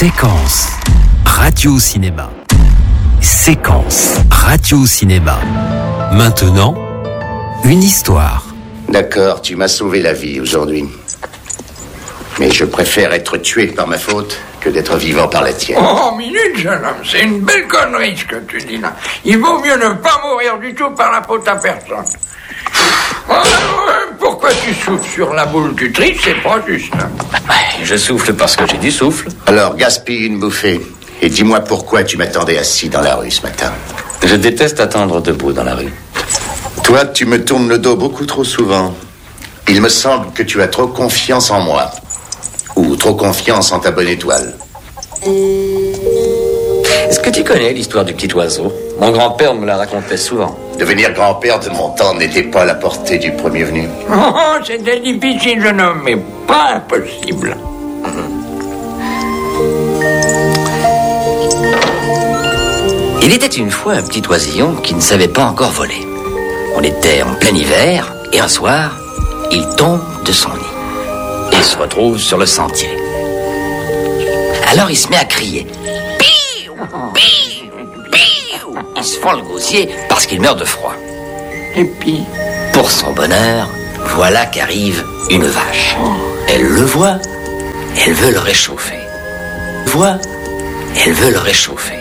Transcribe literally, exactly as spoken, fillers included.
Séquence radio-cinéma. Séquence radio-cinéma. Maintenant, une histoire. D'accord, tu m'as sauvé la vie aujourd'hui. Mais je préfère être tué par ma faute que d'être vivant par la tienne. Oh, minute, jeune homme, c'est une belle connerie ce que tu dis là. Il vaut mieux ne pas mourir du tout par la faute à personne. Oh, pourquoi tu souffles sur la boule du tri, c'est pas juste. Ouais, je souffle parce que j'ai du souffle. Alors, gaspille une bouffée. Et dis-moi pourquoi tu m'attendais assis dans la rue ce matin. Je déteste attendre debout dans la rue. Toi, tu me tournes le dos beaucoup trop souvent. Il me semble que tu as trop confiance en moi. Ou trop confiance en ta bonne étoile. Est-ce que tu connais l'histoire du petit oiseau? Mon grand-père me la racontait souvent. Devenir grand-père de mon temps n'était pas à la portée du premier venu. Oh, c'était difficile, jeune homme, mais pas impossible. Il était une fois un petit oisillon qui ne savait pas encore voler. On était en plein hiver, et un soir, il tombe de son nid et se retrouve sur le sentier. Alors il se met à crier. Piou, piou, piou. Il se fend le gosier parce qu'il meurt de froid. Et puis, pour son bonheur, voilà qu'arrive une vache. Elle le voit, elle veut le réchauffer. Voit, elle veut le réchauffer.